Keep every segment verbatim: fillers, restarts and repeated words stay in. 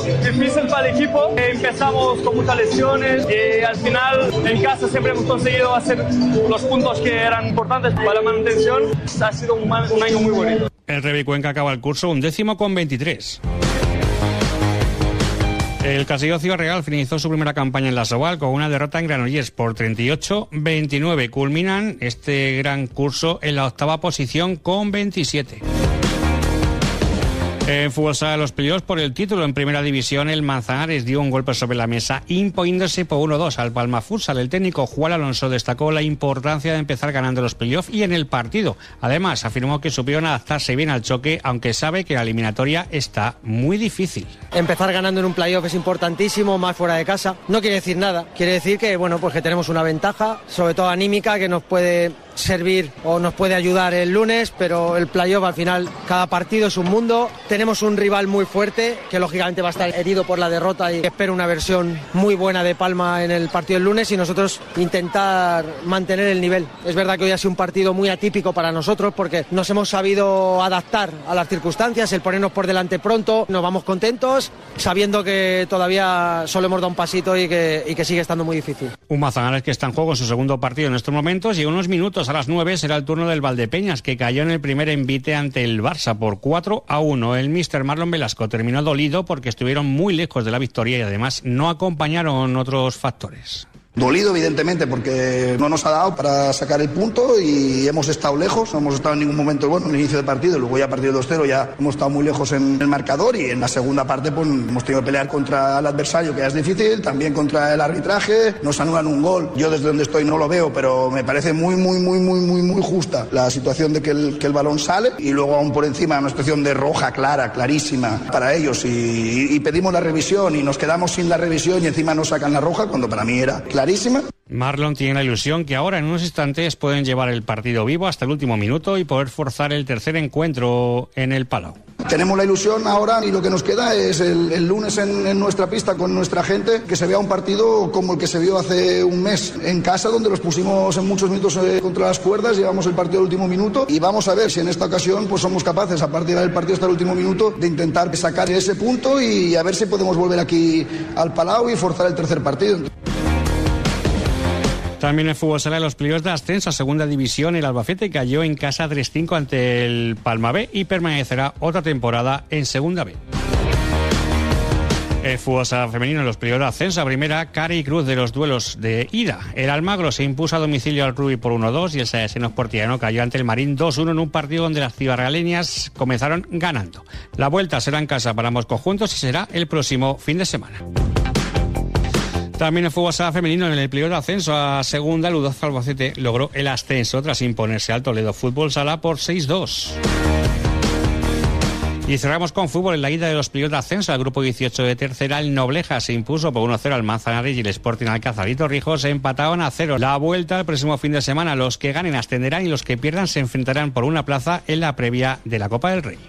difícil para el equipo. Empezamos con muchas lesiones y al final en casa siempre hemos conseguido hacer los puntos que eran importantes para la manutención. Ha sido un, un año muy bonito. El Revi Cuenca acaba el curso un décimo con veintitrés. El Castelló Ciudad Real finalizó su primera campaña en la Sobal con una derrota en Granollers por treinta y ocho a veintinueve. Culminan este gran curso en la octava posición con veintisiete. En fútbol sala de los playoffs por el título en primera división, el Manzanares dio un golpe sobre la mesa imponiéndose por uno dos al Palma Futsal. El técnico Juan Alonso destacó la importancia de empezar ganando los playoffs y en el partido. Además, afirmó que supieron adaptarse bien al choque, aunque sabe que la eliminatoria está muy difícil. Empezar ganando en un playoff es importantísimo, más fuera de casa. No quiere decir nada, quiere decir que, bueno, pues que tenemos una ventaja, sobre todo anímica, que nos puede servir o nos puede ayudar el lunes, pero el playoff al final, cada partido es un mundo. Tenemos un rival muy fuerte que lógicamente va a estar herido por la derrota y espero una versión muy buena de Palma en el partido del lunes y nosotros intentar mantener el nivel. Es verdad que hoy ha sido un partido muy atípico para nosotros porque nos hemos sabido adaptar a las circunstancias, el ponernos por delante pronto, nos vamos contentos sabiendo que todavía solo hemos dado un pasito y que, y que sigue estando muy difícil. Un Manzanares que está en juego en su segundo partido en estos momentos y en unos minutos a las nueve será el turno del Valdepeñas, que cayó en el primer envite ante el Barça por cuatro a uno. El míster Marlon Velasco terminó dolido porque estuvieron muy lejos de la victoria y además no acompañaron otros factores. Dolido, evidentemente, porque no nos ha dado para sacar el punto y hemos estado lejos, no hemos estado en ningún momento bueno en el inicio del partido, luego ya a partir de dos cero ya hemos estado muy lejos en el marcador y en la segunda parte pues hemos tenido que pelear contra el adversario, que ya es difícil, también contra el arbitraje, nos anulan un gol, yo desde donde estoy no lo veo, pero me parece muy, muy, muy, muy, muy, muy justa la situación de que el, que el balón sale y luego aún por encima una situación de roja clara, clarísima para ellos y, y pedimos la revisión y nos quedamos sin la revisión y encima nos sacan la roja cuando para mí era clarísima. Marlon tiene la ilusión que ahora en unos instantes pueden llevar el partido vivo hasta el último minuto y poder forzar el tercer encuentro en el Palau. Tenemos la ilusión ahora y lo que nos queda es el, el lunes en, en nuestra pista con nuestra gente, que se vea un partido como el que se vio hace un mes en casa, donde los pusimos en muchos minutos eh, contra las cuerdas, llevamos el partido al último minuto y vamos a ver si en esta ocasión pues somos capaces, a partir del partido hasta el último minuto, de intentar sacar ese punto y a ver si podemos volver aquí al Palau y forzar el tercer partido. También en fútbol sala de los playoffs de ascenso a segunda división, el Albacete cayó en casa tres cinco ante el Palma B y permanecerá otra temporada en segunda B. El fútbol sala femenino en los playoffs de ascenso a primera, cara y cruz de los duelos de ida. El Almagro se impuso a domicilio al Rubí por uno dos y el Salesianos Portillano cayó ante el Marín dos uno en un partido donde las cibarrealeñas comenzaron ganando. La vuelta será en casa para ambos conjuntos y será el próximo fin de semana. También en fútbol sala femenino en el playoff de ascenso a segunda, el U doce Albacete logró el ascenso tras imponerse al Toledo Fútbol Sala por seis dos. Y cerramos con fútbol en la ida de los playoffs de ascenso al grupo dieciocho de tercera. El Nobleja se impuso por uno cero al Manzanares y el Sporting Alcázar y Torrijos se empataron a cero. La vuelta el próximo fin de semana. Los que ganen ascenderán y los que pierdan se enfrentarán por una plaza en la previa de la Copa del Rey.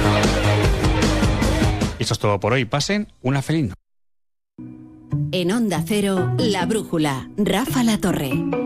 Eso es todo por hoy. Pasen una feliz noche. En Onda Cero, La Brújula, Rafa La Torre.